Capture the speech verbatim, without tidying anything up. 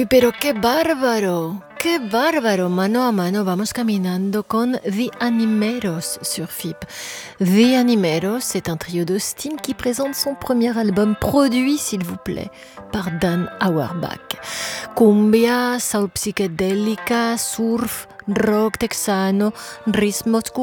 Pero qué bárbaro, qué bárbaro. Mano a mano vamos caminando con The Animeros sur F I P. The Animeros, c'est un trio d'Austin qui présente son premier album produit, s'il vous plaît, par Dan Auerbach. Cumbia, soul psychédélica, surf, rock texano, ritmos